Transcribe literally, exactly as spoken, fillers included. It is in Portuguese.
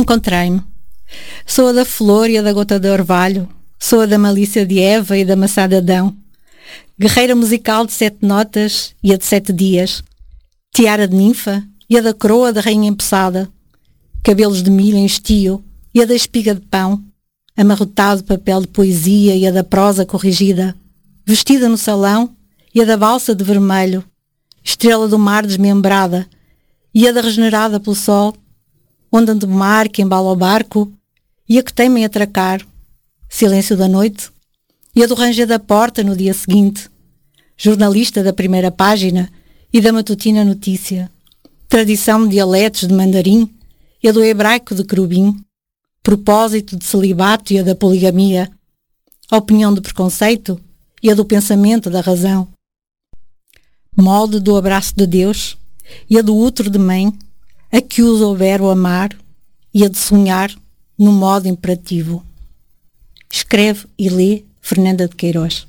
Encontrei-me. Sou a da flor e a da gota de orvalho. Sou a da malícia de Eva e da maçã de Adão. Guerreira musical de sete notas e a de sete dias. Tiara de ninfa e a da coroa da rainha empoçada. Cabelos de milho em estio e a da espiga de pão. Amarrotado papel de poesia e a da prosa corrigida. Vestida no salão e a da balsa de vermelho. Estrela do mar desmembrada e a da regenerada pelo sol. Onda do mar que embala o barco e a que teima em atracar. Silêncio da noite e a do ranger da porta no dia seguinte. Jornalista da primeira página e da matutina notícia. Tradição de dialetos de mandarim e a do hebraico de querubim. Propósito de celibato e a da poligamia. Opinião do preconceito e a do pensamento da razão. Molde do abraço de Deus e a do útero de mãe, a que usa o verbo amar e a de sonhar no modo imperativo. Escreve e lê Fernanda de Queiroz.